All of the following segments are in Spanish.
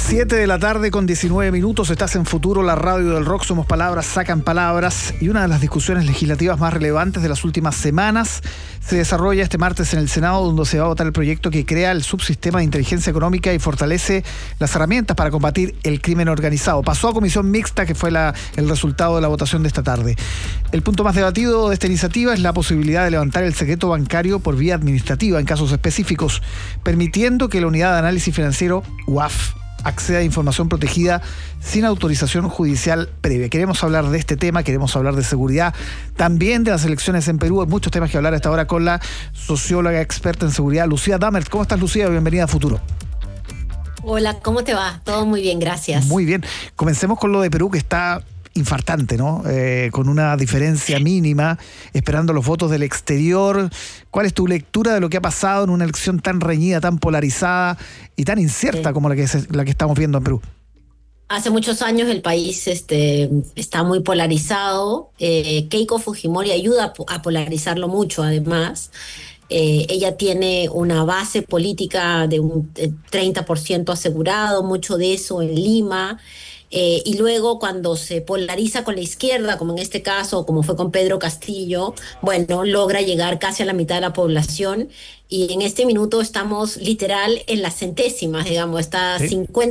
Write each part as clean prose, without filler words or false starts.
7 de la tarde con 19 minutos, estás en Futuro, la radio del rock, somos palabras, sacan palabras, y una de las discusiones legislativas más relevantes de las últimas semanas se desarrolla este martes en el Senado, donde se va a votar el proyecto que crea el subsistema de inteligencia económica y fortalece las herramientas para combatir el crimen organizado. Pasó a comisión mixta, que fue el resultado de la votación de esta tarde. El punto más debatido de esta iniciativa es la posibilidad de levantar el secreto bancario por vía administrativa en casos específicos, permitiendo que la Unidad de Análisis Financiero, UAF, acceda a información protegida sin autorización judicial previa. Queremos hablar de este tema, queremos hablar de seguridad, también de las elecciones en Perú. Hay muchos temas que hablar a esta hora con la socióloga experta en seguridad, Lucía Dammert. ¿Cómo estás, Lucía? Bienvenida a Futuro. Hola, ¿cómo te va? Todo muy bien, gracias. Muy bien. Comencemos con lo de Perú, que está infartante, ¿no? Con una diferencia mínima, esperando los votos del exterior. ¿Cuál es tu lectura de lo que ha pasado en una elección tan reñida, tan polarizada y tan incierta como la que estamos viendo en Perú? Hace muchos años el país está muy polarizado. Keiko Fujimori ayuda a polarizarlo mucho, además. Ella tiene una base política de un 30% asegurado, mucho de eso en Lima. Y luego cuando se polariza con la izquierda, como en este caso, como fue con Pedro Castillo, bueno, logra llegar casi a la mitad de la población, y en este minuto estamos literal en las centésimas, digamos, está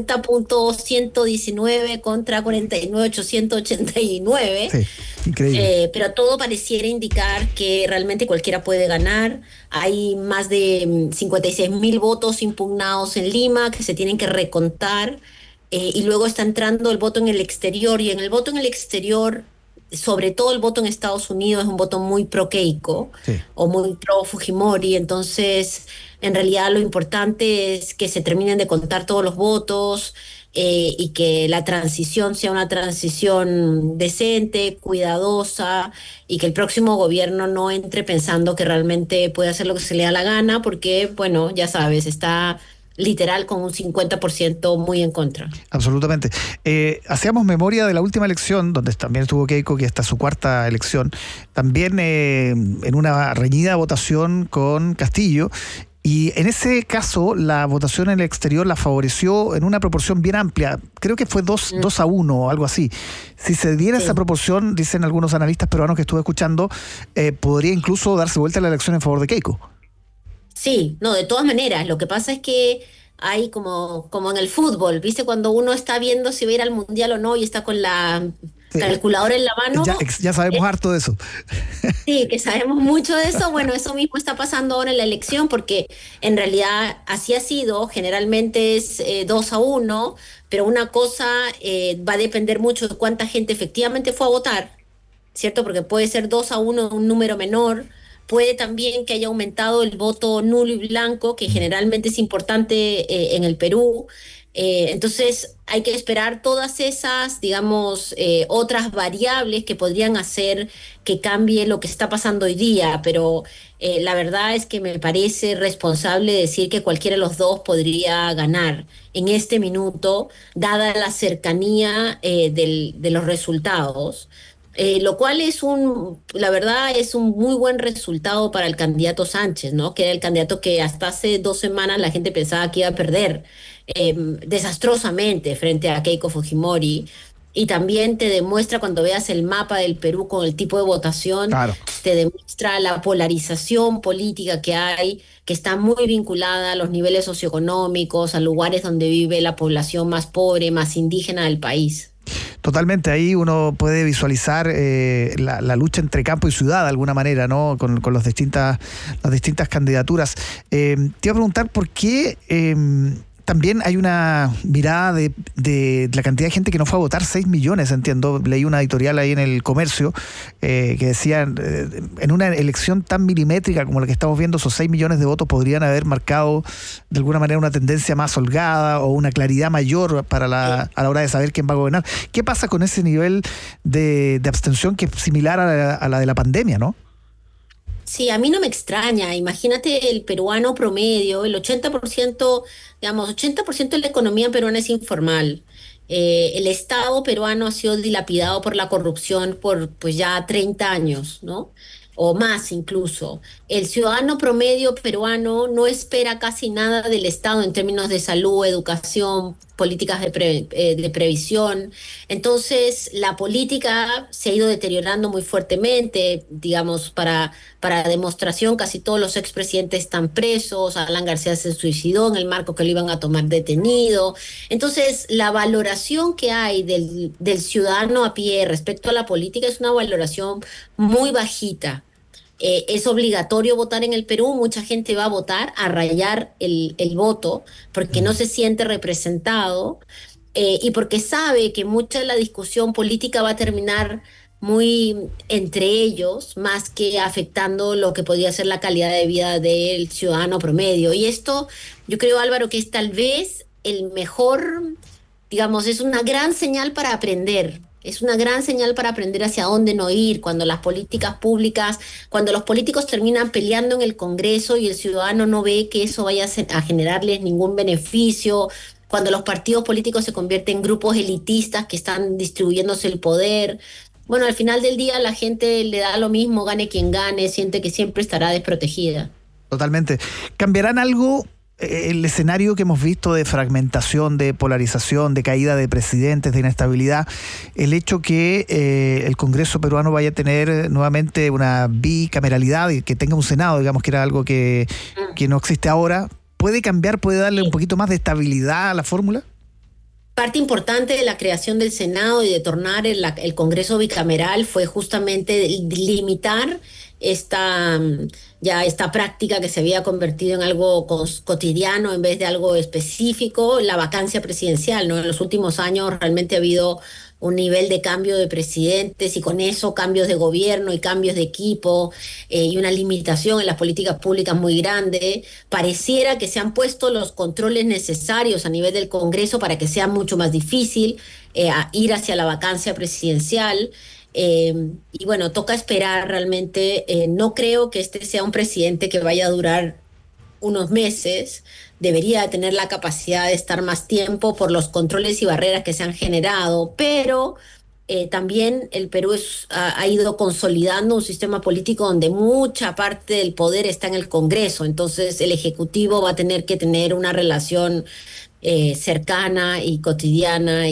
50.119 contra 49.889. Sí, increíble. Pero todo pareciera indicar que realmente cualquiera puede ganar. Hay más de 56.000 votos impugnados en Lima que se tienen que recontar. Y luego está entrando el voto en el exterior, y en el voto en el exterior, sobre todo el voto en Estados Unidos, es un voto muy pro-Keiko, o muy pro-Fujimori. Entonces, en realidad lo importante es que se terminen de contar todos los votos, y que la transición sea una transición decente, cuidadosa, y que el próximo gobierno no entre pensando que realmente puede hacer lo que se le da la gana, porque, bueno, ya sabes, está literal con un 50% muy en contra. Absolutamente. Hacíamos memoria de la última elección, donde también estuvo Keiko, que esta es su cuarta elección, también en una reñida votación con Castillo, y en ese caso la votación en el exterior la favoreció en una proporción bien amplia. Creo que fue 2-1 o algo así. Si se diera esa proporción, dicen algunos analistas peruanos que estuve escuchando, podría incluso darse vuelta la elección en favor de Keiko. Sí, no, de todas maneras, lo que pasa es que hay como en el fútbol, ¿viste? Cuando uno está viendo si va a ir al mundial o no y está con la calculadora en la mano. Ya sabemos harto de eso. Sí, que sabemos mucho de eso. Bueno, eso mismo está pasando ahora en la elección, porque en realidad así ha sido. Generalmente es 2-1, pero una cosa va a depender mucho de cuánta gente efectivamente fue a votar, ¿cierto? Porque puede ser 2-1 un número menor. Puede también que haya aumentado el voto nulo y blanco, que generalmente es importante en el Perú. Entonces hay que esperar todas esas, digamos, otras variables que podrían hacer que cambie lo que está pasando hoy día. Pero la verdad es que me parece responsable decir que cualquiera de los dos podría ganar en este minuto, dada la cercanía de los resultados. Lo cual la verdad es un muy buen resultado para el candidato Sánchez, ¿no? Que era el candidato que hasta hace 2 semanas la gente pensaba que iba a perder desastrosamente frente a Keiko Fujimori. Y también te demuestra, cuando veas el mapa del Perú con el tipo de votación, te demuestra la polarización política que hay, que está muy vinculada a los niveles socioeconómicos, a lugares donde vive la población más pobre, más indígena del país. Totalmente, ahí uno puede visualizar la lucha entre campo y ciudad de alguna manera, ¿no? Con las distintas candidaturas. Te iba a preguntar por qué también hay una mirada de la cantidad de gente que no fue a votar, 6 millones, entiendo. Leí una editorial ahí en El Comercio que decía, en una elección tan milimétrica como la que estamos viendo, esos 6 millones de votos podrían haber marcado de alguna manera una tendencia más holgada o una claridad mayor a la hora de saber quién va a gobernar. ¿Qué pasa con ese nivel de abstención que es similar a la de la pandemia, no? Sí, a mí no me extraña. Imagínate el peruano promedio, el 80%, digamos, 80% de la economía peruana es informal. El Estado peruano ha sido dilapidado por la corrupción por pues ya 30 años, ¿no? o más incluso. El ciudadano promedio peruano no espera casi nada del Estado en términos de salud, educación, políticas de previsión. Entonces, la política se ha ido deteriorando muy fuertemente, digamos, para demostración, casi todos los expresidentes están presos, Alan García se suicidó en el marco que lo iban a tomar detenido. Entonces, la valoración que hay del ciudadano a pie respecto a la política es una valoración muy bajita. Es obligatorio votar en el Perú, mucha gente va a votar, a rayar el voto, porque no se siente representado y porque sabe que mucha de la discusión política va a terminar muy entre ellos, más que afectando lo que podría ser la calidad de vida del ciudadano promedio. Y esto, yo creo, Álvaro, que es tal vez el mejor, digamos, es una gran señal para aprender. Es una gran señal para aprender hacia dónde no ir, cuando las políticas públicas, cuando los políticos terminan peleando en el Congreso y el ciudadano no ve que eso vaya a generarles ningún beneficio, cuando los partidos políticos se convierten en grupos elitistas que están distribuyéndose el poder. Bueno, al final del día la gente le da lo mismo, gane quien gane, siente que siempre estará desprotegida. Totalmente. ¿Cambiarán algo el escenario que hemos visto de fragmentación, de polarización, de caída de presidentes, de inestabilidad? El hecho que el Congreso peruano vaya a tener nuevamente una bicameralidad y que tenga un Senado, digamos que era algo que no existe ahora, ¿puede cambiar, puede darle un poquito más de estabilidad a la fórmula? Parte importante de la creación del Senado y de tornar el Congreso bicameral fue justamente limitar esta práctica que se había convertido en algo cotidiano en vez de algo específico, la vacancia presidencial, ¿no? En los últimos años realmente ha habido un nivel de cambio de presidentes y con eso cambios de gobierno y cambios de equipo y una limitación en las políticas públicas muy grande. Pareciera que se han puesto los controles necesarios a nivel del Congreso para que sea mucho más difícil ir hacia la vacancia presidencial. Y bueno, toca esperar realmente. No creo que este sea un presidente que vaya a durar unos meses. Debería tener la capacidad de estar más tiempo por los controles y barreras que se han generado, pero también el Perú ha ido consolidando un sistema político donde mucha parte del poder está en el Congreso, entonces el Ejecutivo va a tener que tener una relación cercana y cotidiana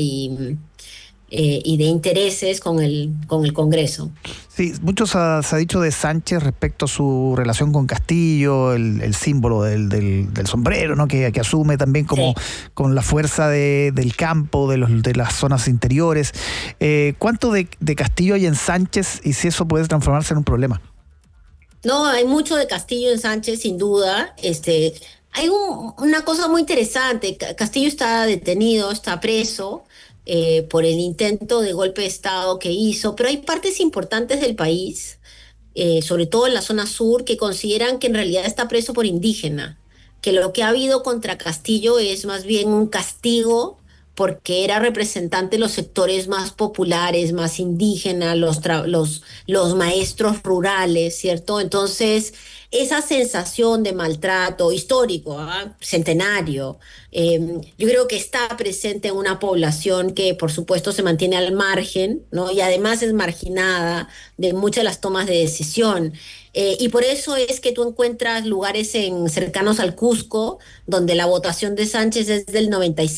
y de intereses con el Congreso. Sí, mucho se ha dicho de Sánchez respecto a su relación con Castillo, el símbolo del sombrero, ¿no? Que asume también como sí, con la fuerza del campo, de las zonas interiores. ¿Cuánto de Castillo hay en Sánchez y si eso puede transformarse en un problema? No, hay mucho de Castillo en Sánchez, sin duda. Hay una cosa muy interesante. Castillo está detenido, está preso por el intento de golpe de Estado que hizo, pero hay partes importantes del país, sobre todo en la zona sur, que consideran que en realidad está preso por indígena, que lo que ha habido contra Castillo es más bien un castigo porque era representante de los sectores más populares, más indígenas, los maestros rurales, ¿cierto? Entonces, esa sensación de maltrato histórico, centenario, yo creo que está presente en una población que, por supuesto, se mantiene al margen, ¿no? Y además es marginada de muchas de las tomas de decisión. Y por eso es que tú encuentras lugares cercanos al Cusco donde la votación de Sánchez es del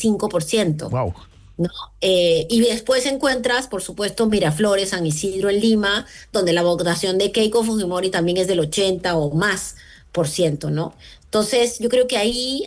95%. Wow. ¿No? Y después encuentras, por supuesto, Miraflores, San Isidro en Lima, donde la votación de Keiko Fujimori también es del 80 o más por ciento, ¿no? Entonces, yo creo que ahí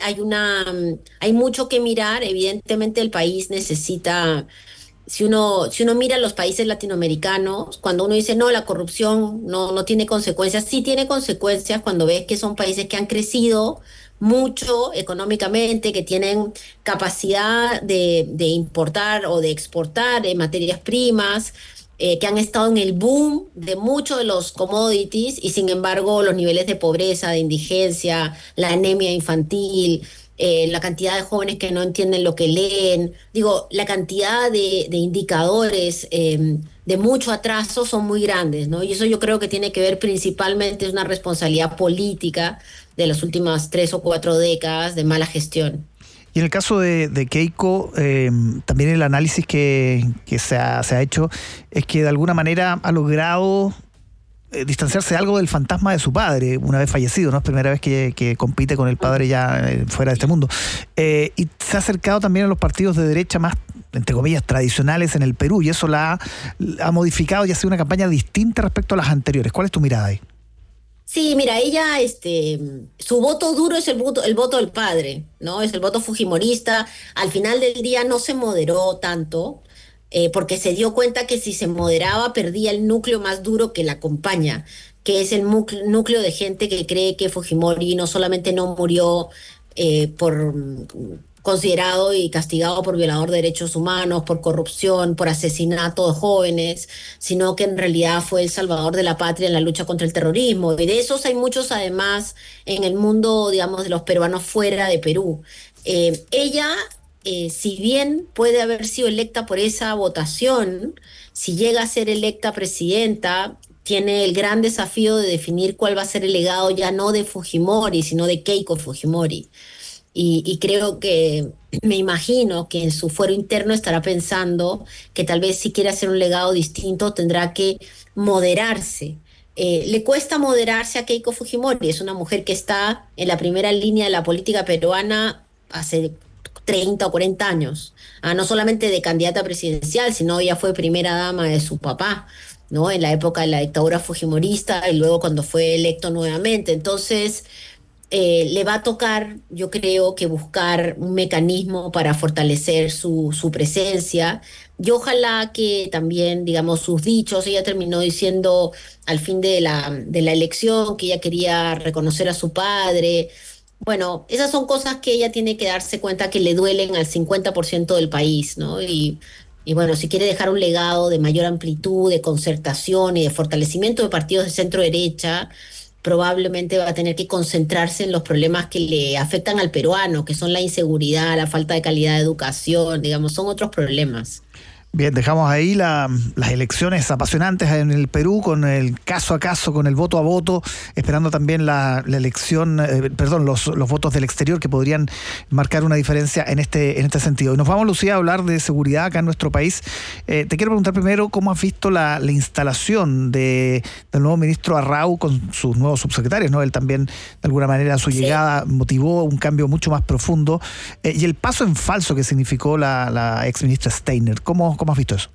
hay mucho que mirar. Evidentemente, el país necesita. Si uno mira los países latinoamericanos, cuando uno dice, no, la corrupción no tiene consecuencias, sí tiene consecuencias cuando ves que son países que han crecido mucho económicamente, que tienen capacidad de importar o de exportar materias primas, que han estado en el boom de muchos de los commodities y sin embargo los niveles de pobreza, de indigencia, la anemia infantil, la cantidad de jóvenes que no entienden lo que leen, digo, la cantidad de indicadores de mucho atraso son muy grandes, ¿no? Y eso yo creo que tiene que ver principalmente, es una responsabilidad política de las últimas 3 o 4 décadas de mala gestión. Y en el caso de Keiko, también el análisis que se ha hecho es que de alguna manera ha logrado distanciarse algo del fantasma de su padre, una vez fallecido, ¿no? Es primera vez que compite con el padre ya fuera de este mundo. Y se ha acercado también a los partidos de derecha más, entre comillas, tradicionales en el Perú, y eso la ha modificado y ha sido una campaña distinta respecto a las anteriores. ¿Cuál es tu mirada ahí? Sí, mira, ella, su voto duro es el voto del padre, ¿no? Es el voto fujimorista. Al final del día no se moderó tanto, porque se dio cuenta que si se moderaba perdía el núcleo más duro que la acompaña, que es el núcleo de gente que cree que Fujimori no solamente no murió por considerado y castigado por violador de derechos humanos, por corrupción, por asesinato de jóvenes, sino que en realidad fue el salvador de la patria en la lucha contra el terrorismo. Y de esos hay muchos además en el mundo, digamos, de los peruanos fuera de Perú. Ella, si bien puede haber sido electa por esa votación, si llega a ser electa presidenta, tiene el gran desafío de definir cuál va a ser el legado ya no de Fujimori, sino de Keiko Fujimori. Y creo que, me imagino que en su fuero interno estará pensando que tal vez si quiere hacer un legado distinto tendrá que moderarse. Le cuesta moderarse a Keiko Fujimori, es una mujer que está en la primera línea de la política peruana hace 30 o 40 años, no solamente de candidata presidencial, sino ella fue primera dama de su papá, ¿no? En la época de la dictadura fujimorista y luego cuando fue electo nuevamente. Entonces, le va a tocar, yo creo, que buscar un mecanismo para fortalecer su presencia, y ojalá que también, digamos, sus dichos. Ella terminó diciendo al fin de la elección que ella quería reconocer a su padre. Bueno, esas son cosas que ella tiene que darse cuenta que le duelen al 50% del país, ¿no? Y bueno, si quiere dejar un legado de mayor amplitud, de concertación y de fortalecimiento de partidos de centro derecha, probablemente va a tener que concentrarse en los problemas que le afectan al peruano, que son la inseguridad, la falta de calidad de educación, digamos, son otros problemas. Bien, dejamos ahí las elecciones apasionantes en el Perú, con el caso a caso, con el voto a voto, esperando también la elección, los votos del exterior que podrían marcar una diferencia en este sentido. Y nos vamos, Lucía, a hablar de seguridad acá en nuestro país. Te quiero preguntar primero cómo has visto la instalación del nuevo ministro Arrau con sus nuevos subsecretarios, ¿no? Él también, de alguna manera, su llegada motivó un cambio mucho más profundo, y el paso en falso que significó la exministra Steiner. ¿Cómo has visto eso?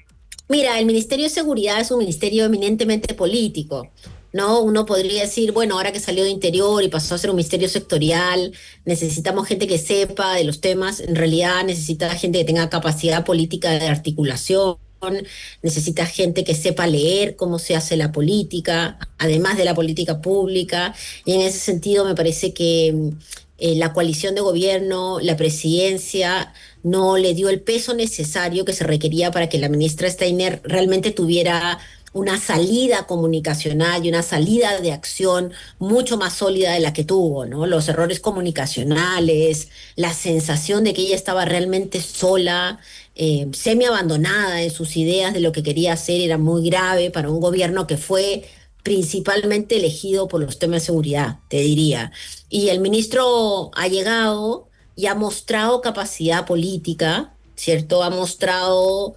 Mira, el Ministerio de Seguridad es un ministerio eminentemente político, ¿no? Uno podría decir, bueno, ahora que salió de Interior y pasó a ser un ministerio sectorial, necesitamos gente que sepa de los temas. En realidad necesita gente que tenga capacidad política de articulación, necesita gente que sepa leer cómo se hace la política, además de la política pública. Y en ese sentido me parece que la coalición de gobierno, la presidencia, no le dio el peso necesario que se requería para que la ministra Steiner realmente tuviera una salida comunicacional y una salida de acción mucho más sólida de la que tuvo, ¿no? Los errores comunicacionales, la sensación de que ella estaba realmente sola, semi abandonada en sus ideas de lo que quería hacer, era muy grave para un gobierno que fue principalmente elegido por los temas de seguridad, te diría. Y el ministro ha llegado y ha mostrado capacidad política, ¿cierto? Ha mostrado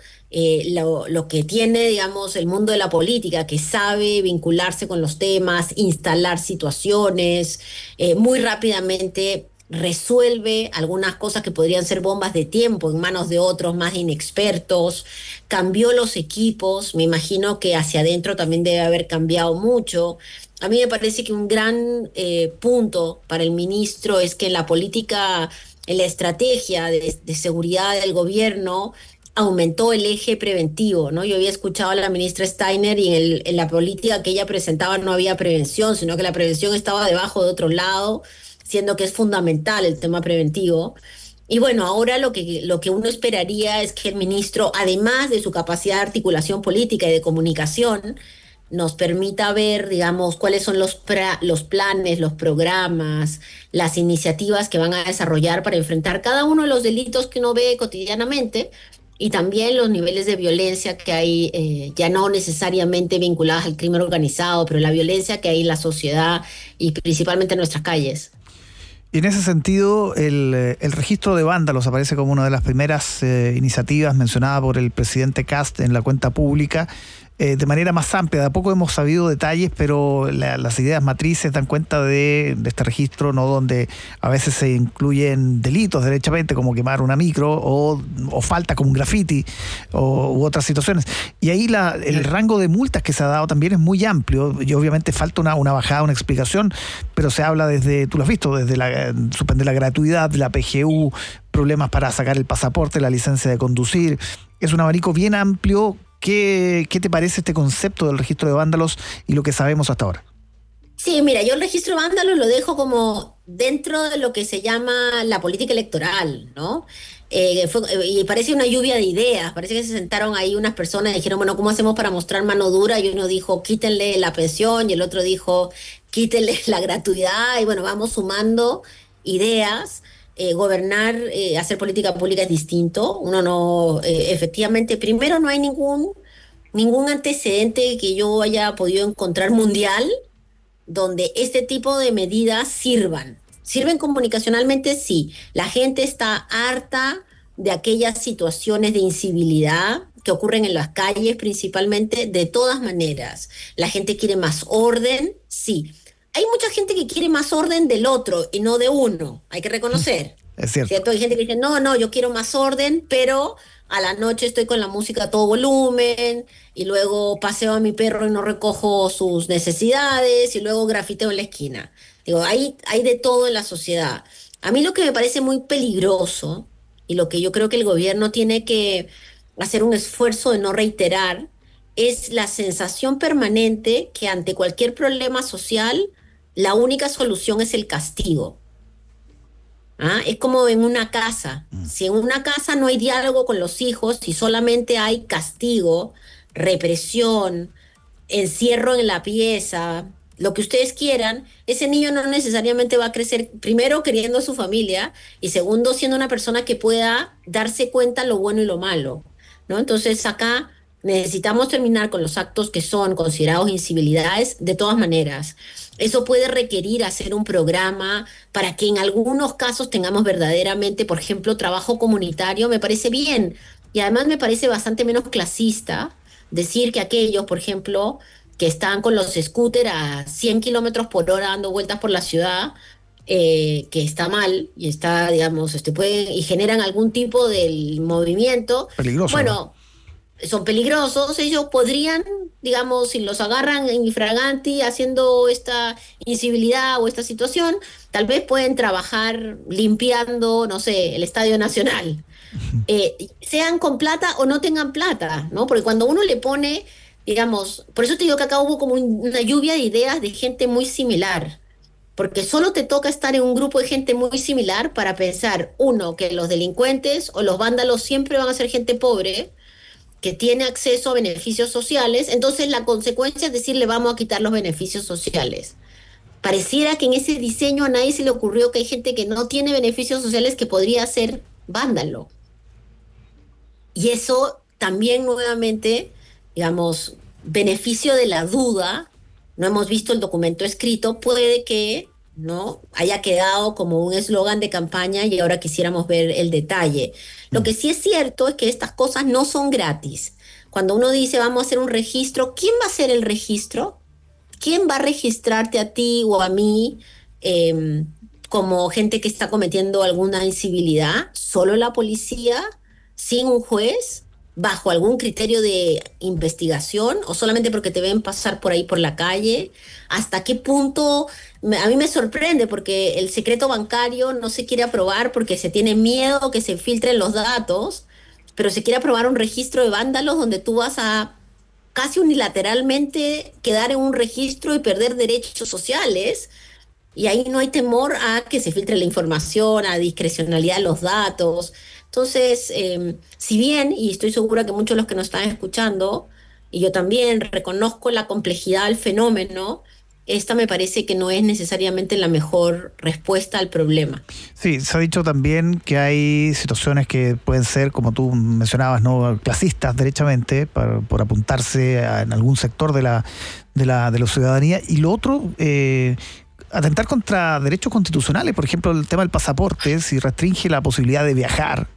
lo que tiene, digamos, el mundo de la política, que sabe vincularse con los temas, instalar situaciones, muy rápidamente resuelve algunas cosas que podrían ser bombas de tiempo en manos de otros más inexpertos, cambió los equipos, me imagino que hacia adentro también debe haber cambiado mucho. A mí me parece que un gran punto para el ministro es que en la política, en la estrategia de seguridad del gobierno, aumentó el eje preventivo, ¿no? Yo había escuchado a la ministra Steiner y en la política que ella presentaba no había prevención, sino que la prevención estaba debajo de otro lado, siendo que es fundamental el tema preventivo. Y bueno, ahora lo que uno esperaría es que el ministro, además de su capacidad de articulación política y de comunicación, nos permita ver, digamos, cuáles son los planes, los programas, las iniciativas que van a desarrollar para enfrentar cada uno de los delitos que uno ve cotidianamente, y también los niveles de violencia que hay, ya no necesariamente vinculados al crimen organizado, pero la violencia que hay en la sociedad y principalmente en nuestras calles. Y en ese sentido, el registro de vándalos aparece como una de las primeras iniciativas mencionada por el presidente Kast en la cuenta pública. de manera más amplia. De a poco hemos sabido detalles, pero las ideas matrices dan cuenta de este registro, ¿no? Donde a veces se incluyen delitos derechamente, como quemar una micro o falta como un graffiti u otras situaciones. Y ahí el rango de multas que se ha dado también es muy amplio, y obviamente falta una bajada, una explicación, pero se habla desde, tú lo has visto, desde suspender la gratuidad, la PGU, problemas para sacar el pasaporte, la licencia de conducir. Es un abanico bien amplio. ¿Qué te parece este concepto del registro de vándalos y lo que sabemos hasta ahora? Sí, mira, yo el registro de vándalos lo dejo como dentro de lo que se llama la política electoral, ¿no? Y parece una lluvia de ideas, parece que se sentaron ahí unas personas y dijeron, bueno, ¿cómo hacemos para mostrar mano dura? Y uno dijo, quítenle la pensión, y el otro dijo, quítenle la gratuidad, y bueno, vamos sumando ideas. Gobernar, hacer política pública es distinto. Uno no, efectivamente, primero no hay ningún antecedente que yo haya podido encontrar mundial donde este tipo de medidas sirvan. ¿Sirven comunicacionalmente? Sí. La gente está harta de aquellas situaciones de incivilidad que ocurren en las calles principalmente, de todas maneras. La gente quiere más orden, sí. Hay mucha gente que quiere más orden del otro y no de uno, hay que reconocer. Es cierto. ¿Cierto? Hay gente que dice, no, yo quiero más orden, pero a la noche estoy con la música a todo volumen, y luego paseo a mi perro y no recojo sus necesidades, y luego grafiteo en la esquina. Digo, hay de todo en la sociedad. A mí lo que me parece muy peligroso, y lo que yo creo que el gobierno tiene que hacer un esfuerzo de no reiterar, es la sensación permanente que ante cualquier problema social, la única solución es el castigo. Es como en una casa. Si en una casa no hay diálogo con los hijos, si solamente hay castigo, represión, encierro en la pieza, lo que ustedes quieran, ese niño no necesariamente va a crecer, primero, queriendo a su familia, y segundo, siendo una persona que pueda darse cuenta lo bueno y lo malo, ¿no? Entonces acá necesitamos terminar con los actos que son considerados incivilidades de todas maneras. Eso puede requerir hacer un programa para que en algunos casos tengamos verdaderamente, por ejemplo, trabajo comunitario. Me parece bien, y además me parece bastante menos clasista decir que aquellos, por ejemplo, que están con los scooters a 100 kilómetros por hora dando vueltas por la ciudad, que está mal y está, digamos, y generan algún tipo de movimiento. Peligroso. Bueno, son peligrosos, ellos podrían, digamos, si los agarran en infraganti haciendo esta incivilidad o esta situación, tal vez pueden trabajar limpiando, no sé, el Estadio Nacional. Sean con plata o no tengan plata, ¿no? Porque cuando uno le pone, digamos, por eso te digo que acá hubo como una lluvia de ideas de gente muy similar, porque solo te toca estar en un grupo de gente muy similar para pensar, uno, que los delincuentes o los vándalos siempre van a ser gente pobre, que tiene acceso a beneficios sociales, entonces la consecuencia es decirle vamos a quitar los beneficios sociales. Pareciera que en ese diseño a nadie se le ocurrió que hay gente que no tiene beneficios sociales que podría ser vándalo. Y eso también nuevamente, digamos, beneficio de la duda, no hemos visto el documento escrito, puede que no haya quedado como un eslogan de campaña y ahora quisiéramos ver el detalle. Lo que sí es cierto es que estas cosas no son gratis. Cuando uno dice vamos a hacer un registro, ¿quién va a hacer el registro? ¿Quién va a registrarte a ti o a mí como gente que está cometiendo alguna incivilidad? ¿Solo la policía? ¿Sin un juez? ¿Bajo algún criterio de investigación? ¿O solamente porque te ven pasar por ahí por la calle? ¿Hasta qué punto? A mí me sorprende porque el secreto bancario no se quiere aprobar porque se tiene miedo que se filtren los datos, pero se quiere aprobar un registro de vándalos donde tú vas a casi unilateralmente quedar en un registro y perder derechos sociales, y ahí no hay temor a que se filtre la información, a discrecionalidad de los datos. Entonces, si bien, y estoy segura que muchos de los que nos están escuchando, y yo también reconozco la complejidad del fenómeno, esta me parece que no es necesariamente la mejor respuesta al problema. Sí, se ha dicho también que hay situaciones que pueden ser, como tú mencionabas, no clasistas derechamente, por apuntarse en algún sector de la ciudadanía. Y lo otro, atentar contra derechos constitucionales, por ejemplo, el tema del pasaporte, si restringe la posibilidad de viajar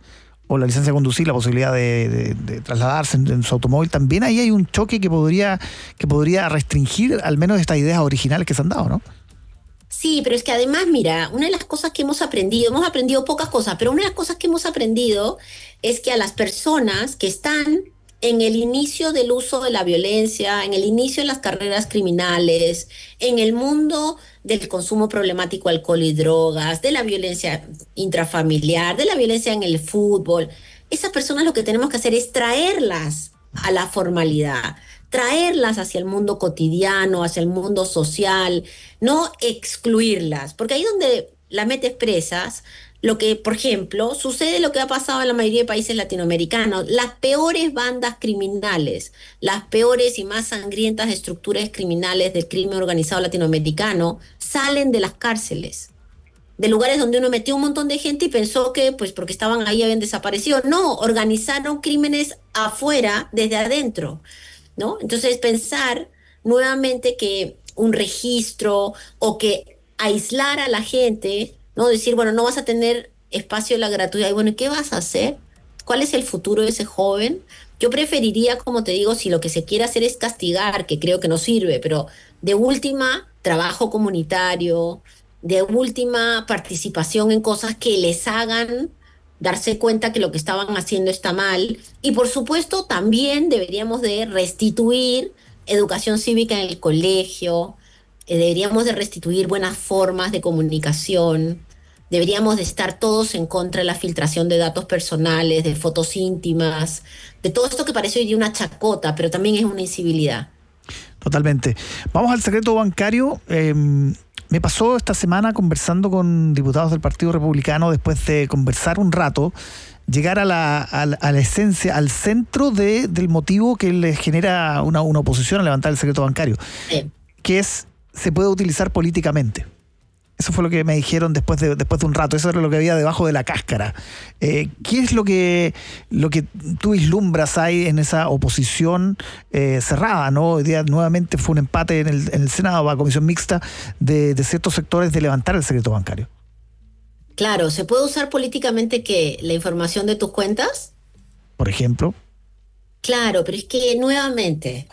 o la licencia de conducir, la posibilidad de trasladarse en su automóvil, también ahí hay un choque que podría restringir al menos estas ideas originales que se han dado, ¿no? Sí, pero es que además, mira, una de las cosas que hemos aprendido pocas cosas, pero una de las cosas que hemos aprendido es que a las personas que están en el inicio del uso de la violencia, en el inicio de las carreras criminales, en el mundo del consumo problemático de alcohol y drogas, de la violencia intrafamiliar, de la violencia en el fútbol, esas personas lo que tenemos que hacer es traerlas a la formalidad, traerlas hacia el mundo cotidiano, hacia el mundo social, no excluirlas, porque ahí donde las metes presas, lo que, por ejemplo, sucede lo que ha pasado en la mayoría de países latinoamericanos, las peores bandas criminales, las peores y más sangrientas estructuras criminales del crimen organizado latinoamericano salen de las cárceles, de lugares donde uno metió un montón de gente y pensó que, pues porque estaban ahí, habían desaparecido. No, organizaron crímenes afuera, desde adentro, ¿no? Entonces pensar nuevamente que un registro o que aislar a la gente, ¿no? Decir, bueno, no vas a tener espacio de la gratuidad. Y bueno, ¿y qué vas a hacer? ¿Cuál es el futuro de ese joven? Yo preferiría, como te digo, si lo que se quiere hacer es castigar, que creo que no sirve, pero de última, trabajo comunitario, de última, participación en cosas que les hagan darse cuenta que lo que estaban haciendo está mal. Y por supuesto, también deberíamos de restituir educación cívica en el colegio, deberíamos de restituir buenas formas de comunicación, deberíamos de estar todos en contra de la filtración de datos personales, de fotos íntimas, de todo esto que parece hoy día una chacota, pero también es una incivilidad. Totalmente. Vamos al secreto bancario. Me pasó esta semana conversando con diputados del Partido Republicano, después de conversar un rato, llegar a la esencia, al centro del motivo que les genera una oposición a levantar el secreto bancario, que es, se puede utilizar políticamente. Eso fue lo que me dijeron después de un rato. Eso era lo que había debajo de la cáscara. ¿Qué es lo que tú vislumbras ahí en esa oposición cerrada, ¿no? Hoy día nuevamente fue un empate en el Senado, a comisión mixta, de ciertos sectores de levantar el secreto bancario. Claro, ¿se puede usar políticamente qué? ¿La información de tus cuentas? Por ejemplo. Claro, pero es que nuevamente,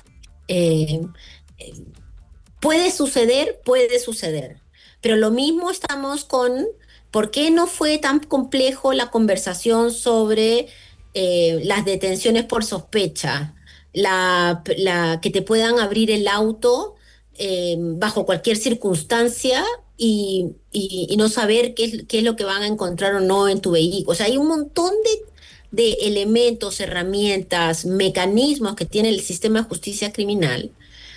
puede suceder. Pero lo mismo estamos con, ¿por qué no fue tan complejo la conversación sobre las detenciones por sospecha? Que te puedan abrir el auto bajo cualquier circunstancia y no saber qué es lo que van a encontrar o no en tu vehículo. O sea, hay un montón de elementos, herramientas, mecanismos que tiene el sistema de justicia criminal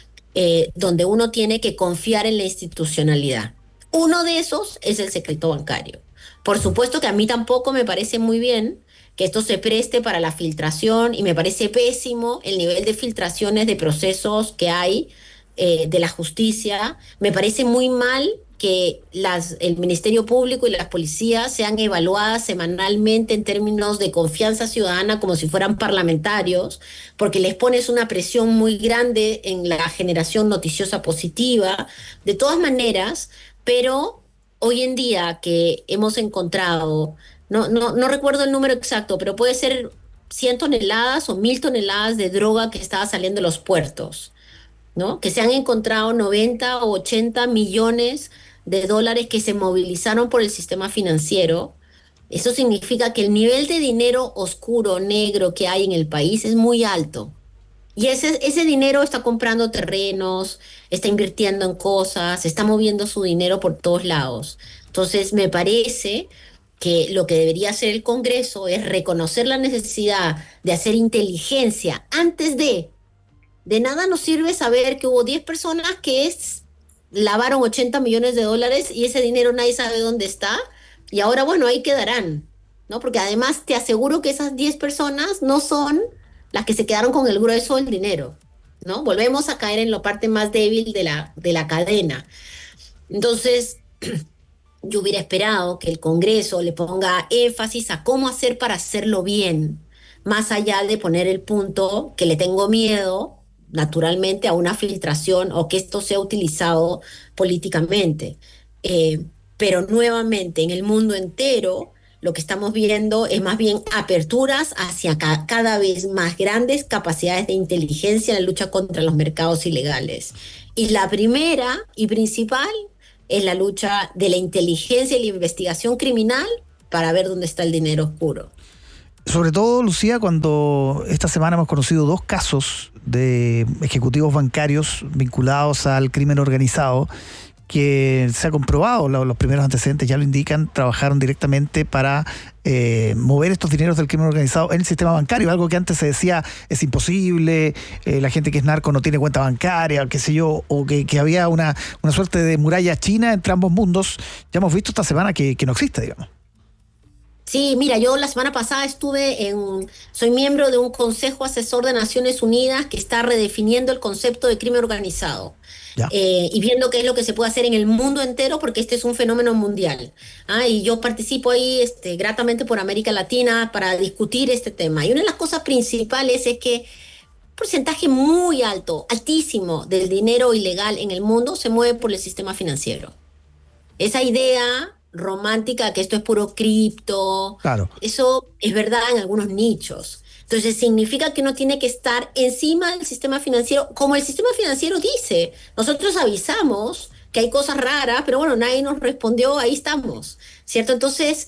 donde uno tiene que confiar en la institucionalidad. Uno de esos es el secreto bancario. Por supuesto que a mí tampoco me parece muy bien que esto se preste para la filtración y me parece pésimo el nivel de filtraciones de procesos que hay de la justicia. Me parece muy mal que el Ministerio Público y las policías sean evaluadas semanalmente en términos de confianza ciudadana como si fueran parlamentarios, porque les pones una presión muy grande en la generación noticiosa positiva. De todas maneras, pero hoy en día que hemos encontrado, no recuerdo el número exacto, pero puede ser 100 toneladas o 1000 toneladas de droga que estaba saliendo de los puertos, ¿no? Que se han encontrado 90 o 80 millones de dólares que se movilizaron por el sistema financiero. Eso significa que el nivel de dinero oscuro, negro que hay en el país es muy alto. Y ese dinero está comprando terrenos, está invirtiendo en cosas, está moviendo su dinero por todos lados. Entonces, me parece que lo que debería hacer el Congreso es reconocer la necesidad de hacer inteligencia antes de nada nos sirve saber que hubo 10 personas que lavaron 80 millones de dólares y ese dinero nadie sabe dónde está. Y ahora, bueno, ahí quedarán, ¿no? Porque además te aseguro que esas 10 personas no son las que se quedaron con el grueso del dinero, ¿no? Volvemos a caer en la parte más débil de la cadena. Entonces, yo hubiera esperado que el Congreso le ponga énfasis a cómo hacer para hacerlo bien, más allá de poner el punto que le tengo miedo, naturalmente, a una filtración o que esto sea utilizado políticamente. Pero nuevamente, en el mundo entero, lo que estamos viendo es más bien aperturas hacia cada vez más grandes capacidades de inteligencia en la lucha contra los mercados ilegales. Y la primera y principal es la lucha de la inteligencia y la investigación criminal para ver dónde está el dinero oscuro. Sobre todo, Lucía, cuando esta semana hemos conocido 2 casos de ejecutivos bancarios vinculados al crimen organizado, que se ha comprobado, los primeros antecedentes ya lo indican, trabajaron directamente para mover estos dineros del crimen organizado en el sistema bancario, algo que antes se decía es imposible, la gente que es narco no tiene cuenta bancaria, qué sé yo, o que había una suerte de muralla china entre ambos mundos. Ya hemos visto esta semana que no existe, digamos. Sí, mira, yo la semana pasada soy miembro de un consejo asesor de Naciones Unidas que está redefiniendo el concepto de crimen organizado. Y viendo qué es lo que se puede hacer en el mundo entero, porque este es un fenómeno mundial. Y yo participo ahí gratamente por América Latina para discutir este tema. Y una de las cosas principales es que un porcentaje muy alto, altísimo, del dinero ilegal en el mundo se mueve por el sistema financiero. Esa idea romántica que esto es puro cripto, Claro. eso es verdad en algunos nichos. Entonces significa que uno tiene que estar encima del sistema financiero, como el sistema financiero dice. Nosotros avisamos que hay cosas raras, pero bueno, nadie nos respondió, ahí estamos, ¿cierto? Entonces,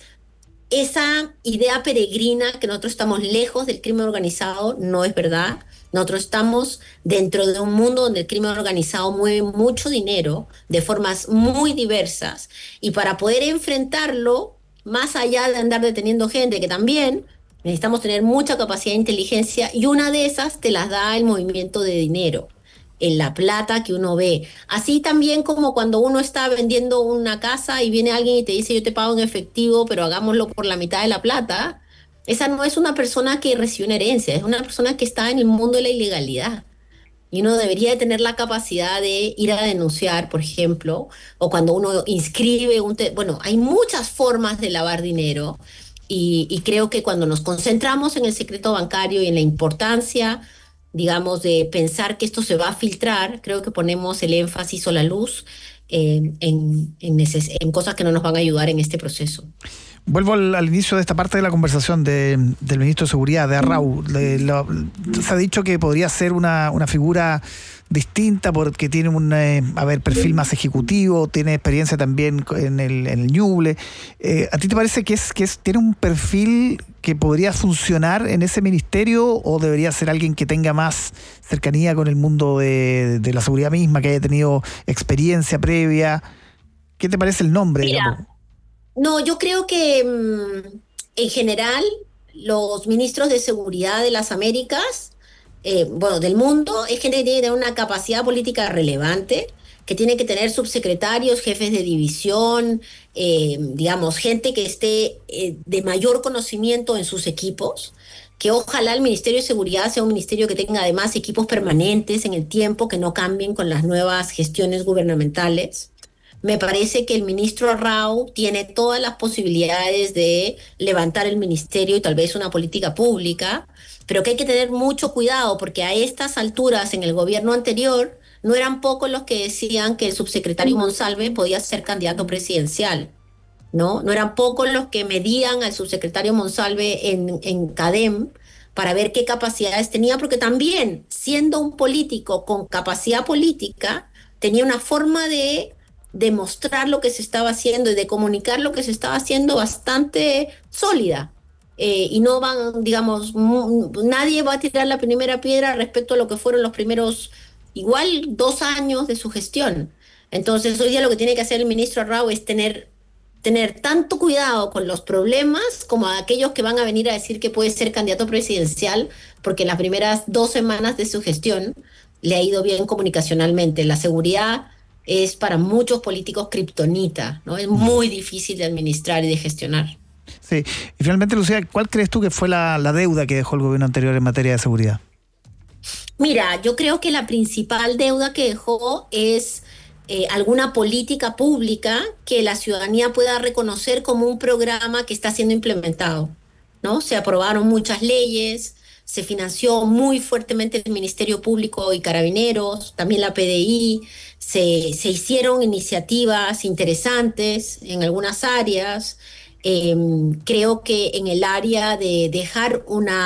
esa idea peregrina que nosotros estamos lejos del crimen organizado no es verdad. Nosotros estamos dentro de un mundo donde el crimen organizado mueve mucho dinero de formas muy diversas, y para poder enfrentarlo, más allá de andar deteniendo gente, que también necesitamos tener mucha capacidad de inteligencia, y una de esas te las da el movimiento de dinero, en la plata que uno ve. Así también como cuando uno está vendiendo una casa y viene alguien y te dice yo te pago en efectivo, pero hagámoslo por la mitad de la plata. Esa no es una persona que recibe una herencia, es una persona que está en el mundo de la ilegalidad. Y uno debería de tener la capacidad de ir a denunciar, por ejemplo, o cuando uno inscribe bueno, hay muchas formas de lavar dinero, y creo que cuando nos concentramos en el secreto bancario y en la importancia, digamos, de pensar que esto se va a filtrar, creo que ponemos el énfasis o la luz en cosas que no nos van a ayudar en este proceso. Vuelvo al inicio de esta parte de la conversación del ministro de Seguridad, de Arrau. Se ha dicho que podría ser una figura distinta porque tiene un perfil más ejecutivo, tiene experiencia también en el Ñuble. ¿A ti te parece que tiene un perfil que podría funcionar en ese ministerio, o debería ser alguien que tenga más cercanía con el mundo de la seguridad misma, que haya tenido experiencia previa? ¿Qué te parece el nombre, digamos? No, yo creo que en general los ministros de seguridad de las Américas, del mundo, es gente que tiene que tener una capacidad política relevante, que tiene que tener subsecretarios, jefes de división, digamos, gente que esté de mayor conocimiento en sus equipos, que ojalá el Ministerio de Seguridad sea un ministerio que tenga además equipos permanentes en el tiempo, que no cambien con las nuevas gestiones gubernamentales. Me parece que el ministro Arrau tiene todas las posibilidades de levantar el ministerio y tal vez una política pública, pero que hay que tener mucho cuidado, porque a estas alturas en el gobierno anterior no eran pocos los que decían que el subsecretario Monsalve podía ser candidato presidencial, ¿no? No eran pocos los que medían al subsecretario Monsalve en CADEM para ver qué capacidades tenía, porque también, siendo un político con capacidad política, tenía una forma de demostrar lo que se estaba haciendo y de comunicar lo que se estaba haciendo bastante sólida. Y no van, digamos, nadie va a tirar la primera piedra respecto a lo que fueron los primeros, igual, 2 años de su gestión. Entonces, hoy día lo que tiene que hacer el ministro Arrau es tener tanto cuidado con los problemas como a aquellos que van a venir a decir que puede ser candidato presidencial, porque en las primeras 2 semanas de su gestión le ha ido bien comunicacionalmente. La seguridad es para muchos políticos kriptonita, ¿no? Es muy difícil de administrar y de gestionar. Sí, y finalmente, Lucía, ¿cuál crees tú que fue la deuda que dejó el gobierno anterior en materia de seguridad? Mira, yo creo que la principal deuda que dejó es alguna política pública que la ciudadanía pueda reconocer como un programa que está siendo implementado, ¿no? Se aprobaron muchas leyes, se financió muy fuertemente el Ministerio Público y Carabineros, también la PDI, se hicieron iniciativas interesantes en algunas áreas, Creo que en el área de dejar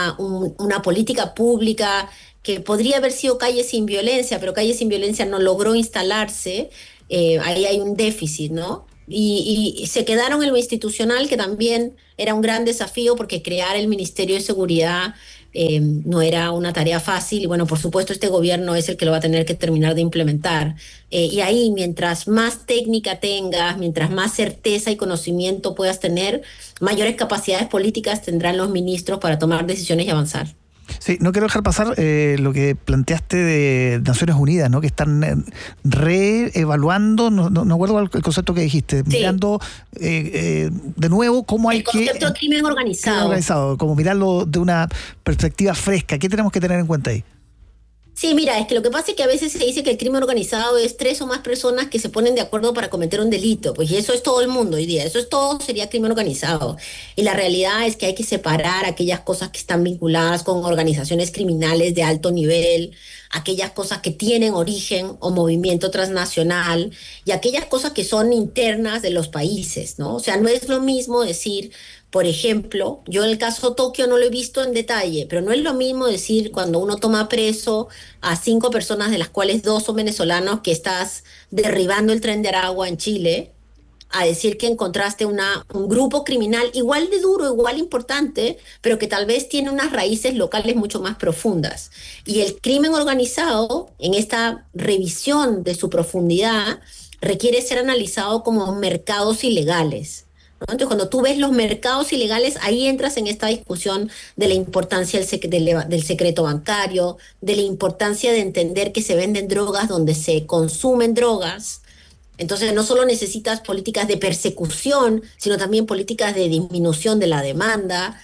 una política pública que podría haber sido Calle Sin Violencia, pero Calle Sin Violencia no logró instalarse, ahí hay un déficit, ¿no? Y se quedaron en lo institucional, que también era un gran desafío, porque crear el Ministerio de Seguridad no era una tarea fácil. Y bueno, por supuesto, este gobierno es el que lo va a tener que terminar de implementar. Y ahí, mientras más técnica tengas, mientras más certeza y conocimiento puedas tener, mayores capacidades políticas tendrán los ministros para tomar decisiones y avanzar. Sí, no quiero dejar pasar lo que planteaste de Naciones Unidas, ¿no? Que están reevaluando, no acuerdo el concepto que dijiste, sí. Mirando de nuevo cómo hay que... El concepto de crimen organizado. Como mirarlo de una perspectiva fresca. ¿Qué tenemos que tener en cuenta ahí? Sí, mira, es que lo que pasa es que a veces se dice que el crimen organizado es 3 o más personas que se ponen de acuerdo para cometer un delito, pues, y eso es todo el mundo hoy día, eso es todo, sería crimen organizado. Y la realidad es que hay que separar aquellas cosas que están vinculadas con organizaciones criminales de alto nivel, aquellas cosas que tienen origen o movimiento transnacional, y aquellas cosas que son internas de los países, ¿no? O sea, no es lo mismo decir... Por ejemplo, yo en el caso Tokio no lo he visto en detalle, pero no es lo mismo decir cuando uno toma preso a 5 personas, de las cuales 2 son venezolanos, que estás derribando el Tren de Aragua en Chile, a decir que encontraste un grupo criminal igual de duro, igual importante, pero que tal vez tiene unas raíces locales mucho más profundas. Y el crimen organizado, en esta revisión de su profundidad, requiere ser analizado como mercados ilegales. Entonces, cuando tú ves los mercados ilegales, ahí entras en esta discusión de la importancia del secreto bancario, de la importancia de entender que se venden drogas donde se consumen drogas. Entonces, no solo necesitas políticas de persecución, sino también políticas de disminución de la demanda,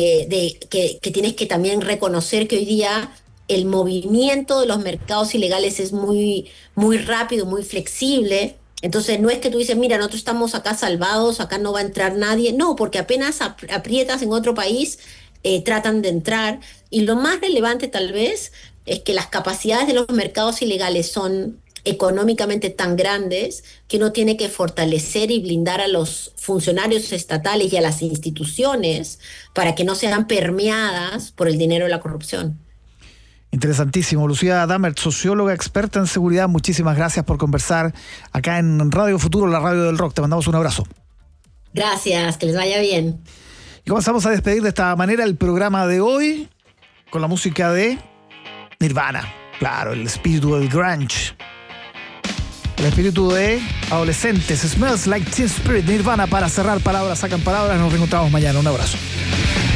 que tienes que también reconocer que hoy día el movimiento de los mercados ilegales es muy, muy rápido, muy flexible. Entonces no es que tú dices, mira, nosotros estamos acá salvados, acá no va a entrar nadie. No, porque apenas aprietas en otro país, tratan de entrar. Y lo más relevante tal vez es que las capacidades de los mercados ilegales son económicamente tan grandes que uno tiene que fortalecer y blindar a los funcionarios estatales y a las instituciones para que no sean permeadas por el dinero de la corrupción. Interesantísimo. Lucía Dammert, socióloga experta en seguridad, muchísimas gracias por conversar acá en Radio Futuro, la radio del rock. Te mandamos un abrazo. Gracias, que les vaya bien. Y comenzamos a despedir de esta manera el programa de hoy con la música de Nirvana. Claro, el espíritu del grunge. El espíritu de adolescentes. Smells Like Teen Spirit, Nirvana, para cerrar palabras, sacan palabras. Nos reencontramos mañana. Un abrazo.